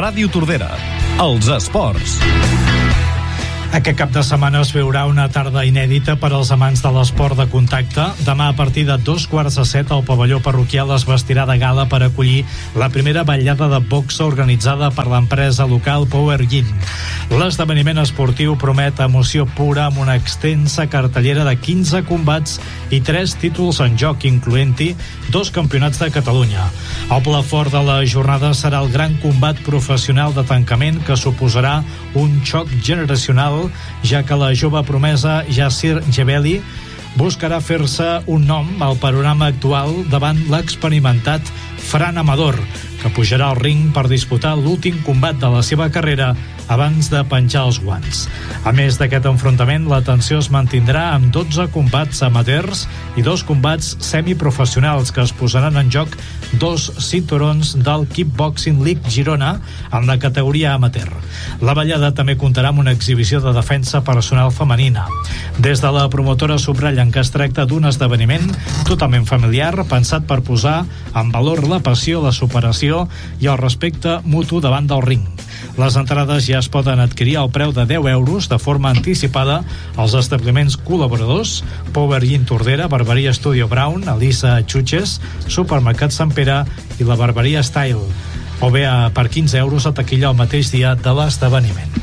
Ràdio Tordera. Els esports. Aquest cap de setmana es veurà una tarda inèdita per als amants de l'esport de contacte. Demà, a partir de 6:45, el pavelló parroquial es vestirà de gala per acollir la primera ballada de boxa organitzada per l'empresa local Power Gym. L'esdeveniment esportiu promet emoció pura amb una extensa cartellera de 15 combats i 3 títols en joc, incloent-hi 2 campionats de Catalunya. El plat fort de la jornada serà el gran combat professional de tancament, que suposarà un xoc generacional, ja que la jove promesa Yassir Jebeli buscarà fer-se un nom al panorama actual davant l'experimentat Fran Amador, que pujarà al ring per disputar l'últim combat de la seva carrera abans de penjar els guants. A més d'aquest enfrontament, la tensió es mantindrà amb 12 combats amateurs i 2 combats semiprofessionals, que es posaran en joc 2 cinturons del Kickboxing League Girona en la categoria amateur. La ballada també comptarà amb una exhibició de defensa personal femenina. Des de la promotora subratllen que es tracta d'un esdeveniment totalment familiar, pensat per posar en valor la passió, la superació i el respecte mutu davant del ring. Les entrades ja es poden adquirir al preu de 10 euros de forma anticipada als establiments col·laboradors: Power Gym Tordera, Barberia Studio Brown, Elisa Xuches, Supermercat Sant Pere i la Barberia Style, o bé per 15 euros a taquilla el mateix dia de l'esdeveniment.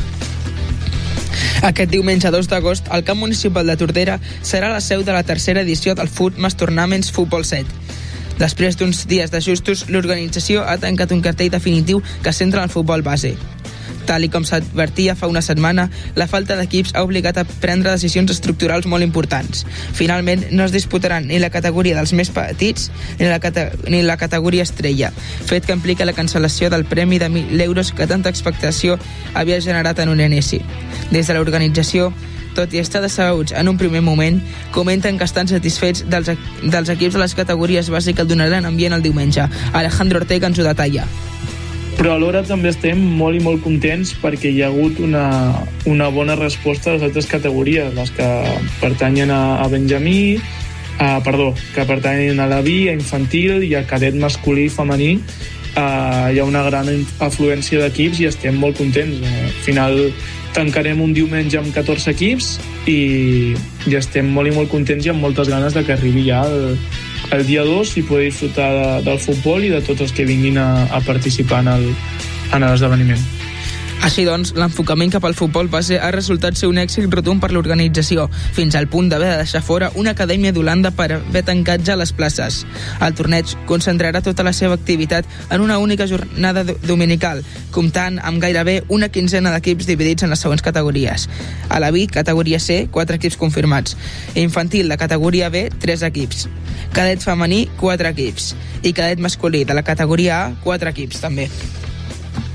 Aquest diumenge 2 d'agost, el camp municipal de Tordera serà la seu de la tercera edició del Footmas Tournaments Futbol 7. Després d'uns dies d'ajustos, l'organització ha tancat un cartell definitiu que es centra en el futbol base. Tal i com s'advertia fa una setmana, la falta d'equips ha obligat a prendre decisions estructurals molt importants. Finalment, no es disputaran ni la categoria dels més petits ni la categoria estrella, fet que implica la cancel·lació del premi de 1.000 euros que tanta expectació havia generat en un inici. Des de l'organització, tot i estar decebuts en un primer moment, comenten que estan satisfets dels equips de les categories bàsiques que el donaran ambient el diumenge. Alejandro Ortega ens ho detalla. Però alhora també estem molt i molt contents perquè hi ha hagut una bona resposta a les altres categories, les que pertanyen a Benjamí, que pertanyen a la B, a infantil i a cadet masculí i femení. Hi ha una gran afluència d'equips i estem molt contents. Al final tancarem un diumenge amb 14 equips i estem molt i molt contents i amb moltes ganes de que arribi ja el dia 2 i poder disfrutar del futbol i de tots els que vinguin a participar en l'esdeveniment. Així doncs, l'enfocament cap al futbol base ha resultat ser un èxit rotund per l'organització, fins al punt d'haver de deixar fora una acadèmia d'Holanda per haver tancat ja les places. El torneig concentrarà tota la seva activitat en una única jornada dominical, comptant amb gairebé una quinzena d'equips dividits en les següents categories. A la B, categoria C, 4 equips confirmats. Infantil, de categoria B, 3 equips. Cadet femení, 4 equips. I cadet masculí, de la categoria A, 4 equips també.